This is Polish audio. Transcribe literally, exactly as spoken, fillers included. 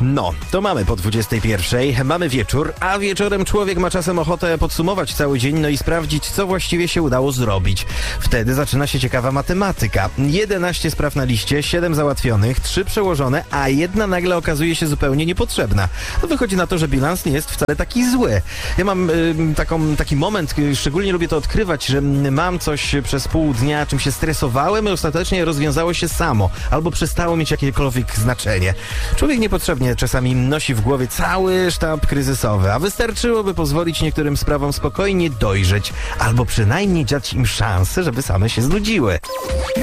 No, to mamy po dwudziestej pierwszej, mamy wieczór, a wieczorem człowiek ma czasem ochotę podsumować cały dzień, no i sprawdzić, co właściwie się udało zrobić. Wtedy zaczyna się ciekawa matematyka. jedenaście spraw na liście, siedem załatwionych, trzy przełożone, a jedna nagle okazuje się zupełnie niepotrzebna. No wychodzi na to, że bilans nie jest wcale taki zły. Ja mam y, taką, taki moment, y, szczególnie lubię to odkrywać, że mam coś przez pół dnia, czym się stresowałem i ostatecznie rozwiązało się samo, albo przestało mieć jakiekolwiek znaczenie. Człowiek niepotrzebnie czasami nosi w głowie cały sztab kryzysowy, a wystarczyłoby pozwolić niektórym sprawom spokojnie dojrzeć, albo przynajmniej dać im szansę, żeby same się znudziły.